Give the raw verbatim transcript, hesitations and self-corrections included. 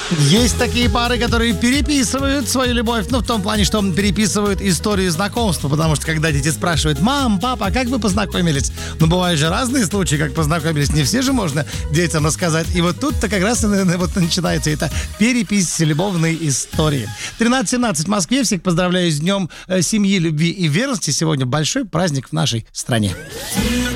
Есть такие пары, которые переписывают свою любовь, ну, в том плане, что переписывают историю знакомства, потому что когда дети спрашивают: мам, папа, а как вы познакомились? Ну, бывают же разные случаи, как познакомились, не все же можно детям рассказать. И вот тут-то как раз наверное, вот начинается эта перепись любовной истории. тринадцать семнадцать в Москве. Всех поздравляю с Днем семьи, любви и верности. Сегодня большой праздник в нашей стране.